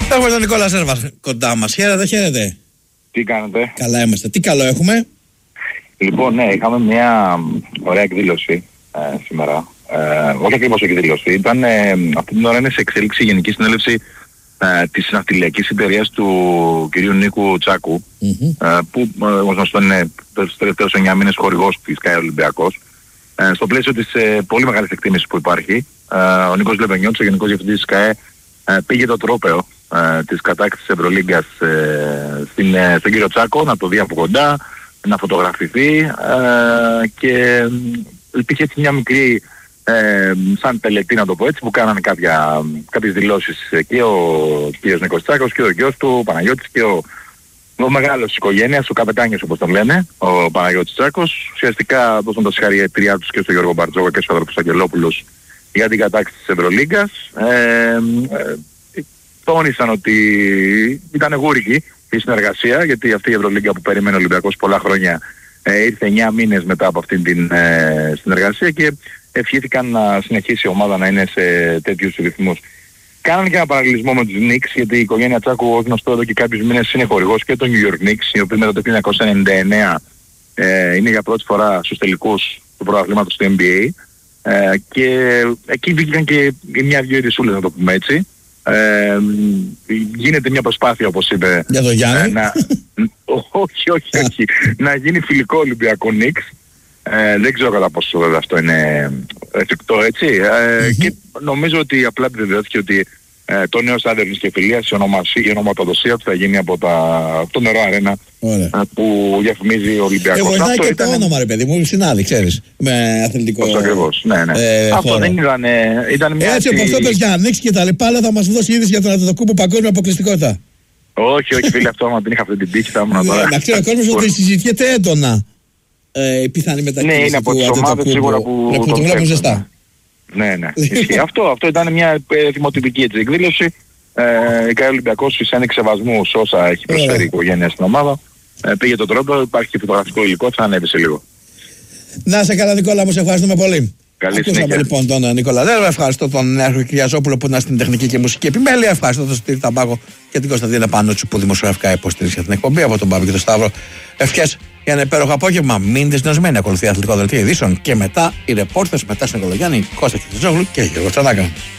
Έχουμε τον Νικόλα Σέρβα κοντά μας. Χαίρετε. Τι κάνετε? Καλά είμαστε. Τι καλό έχουμε? Λοιπόν, ναι, είχαμε μια ωραία εκδήλωση σήμερα. Όχι ακριβώς εκδήλωση. Ήταν αυτή την ώρα είναι σε εξέλιξη η Γενική Συνέλευση της Ναυτιλιακής Εταιρείας του κυρίου Νίκου Τσάκου, που γνωστό είναι τους τελευταίους 9 μήνες χορηγός της ΚΑΕ Ολυμπιακός. Στο πλαίσιο της πολύ μεγάλης εκτίμησης που υπάρχει, ο Νίκος Λεβενιώτης, ο Γενικός Διευθυντής της ΚΑΕ, πήγε το τρόπαιο της κατάκτησης της Ευρωλίγκας στον κύριο Τσάκο, να το δει από κοντά, να φωτογραφηθεί, και υπήρχε έτσι μια μικρή σαν τελετή, να το πω έτσι, που κάνανε κάποιες δηλώσεις και ο κύριος Νίκος Τσάκος και ο γιος του, ο Παναγιώτης, και ο μεγάλος της οικογένειας, ο καπετάνιος όπως τον λένε, ο Παναγιώτης Τσάκος. Ουσιαστικά δώσαν τα συγχαρητήριά τους και στον Γιώργο Μπαρτζόκα και στους αδερφούς Αγγελόπουλους για την κατάκτηση της Ευρωλίγκας. Τόνισαν ότι ήταν γούρικη η συνεργασία, γιατί αυτή η Ευρωλίγκα που περίμενε ο Ολυμπιακός πολλά χρόνια ήρθε 9 μήνες μετά από αυτήν την συνεργασία, και ευχήθηκαν να συνεχίσει η ομάδα να είναι σε τέτοιους ρυθμούς. Κάνανε και ένα παραλληλισμό με τους Knicks, γιατί η οικογένεια Τσάκου, ως γνωστό, εδώ και κάποιους μήνες είναι χορηγός και των New York Knicks, οι οποίοι μετά το 1999 είναι για πρώτη φορά στους τελικούς του πρωταθλήματος του NBA, και εκεί βγήκαν και μια-δυο ειδισούλες, να το πούμε έτσι. Γίνεται μια προσπάθεια, όπως είπε, για το Γιάννη. όχι, να γίνει φιλικό Ολυμπιακό Knicks. Δεν ξέρω κατά πόσο βέβαια αυτό είναι εφικτό, έτσι. Και νομίζω ότι απλά επιβεβαιώθηκε ότι το νέο στάδιο και φιλίας, η ονοματοδοσία του θα γίνει από το Νερό Αρένα, που διαφημίζει ο Ολυμπιακός. Εγώ βοηθάει και το όνομα, ρε παιδί μου, συνάδει, ξέρεις, με αθλητικό. Πώς ακριβώς, ναι. Αυτό δεν ήταν μια... Έτσι όπως το πες για να ανοίξει και τα λοιπά, αλλά θα μας δώσει είδηση για τον Αντετοκούμπο παγκόσμια αποκλειστικότητα. Όχι φίλε, αυτό άμα την είχα αυτή την τύχη θα ήμουν τώρα. Να ξέρει ο κόσμος ότι συζητιέται έντονα η πιθανή μετακίνηση του Αντετοκούμπο, που το βλέπουν ζεστά. Ναι. Αυτό ήταν μια δημοτυπική εκδήλωση. Η ΚΑΕ Ολυμπιακός φυσάνει σεβασμού σε όσα έχει προσφέρει η οικογένεια στην ομάδα. Πήγε τον τρόπο, υπάρχει και φωτογραφικό υλικό, θα ανέβει σε λίγο. Να σε καλά, Νικόλα μου, σε ευχαριστούμε πολύ. Καλή συνέχεια. Λοιπόν τον Νικόλα Δέρβα, ευχαριστώ τον Νέαρχο Κυριαζόπουλο που ήταν στην τεχνική και μουσική επιμέλεια, ευχαριστώ τον Στήρη Ταμπάκο και την Κωνσταντίνα Πανούτσου που δημοσιογραφικά υποστήριξε την εκπομπή, από τον Παύλο και τον Σταύρο. Ευχές για ένα υπέροχο απόγευμα. Μείνετε συντονισμένοι. Ακολουθεί αθλητικό δελτίο ειδήσεων και μετά οι ρεπόρτες, μετά στην Κολογιάννη, Κώστα Κιτσιζόγλου και Γιώργο Τσανάκα.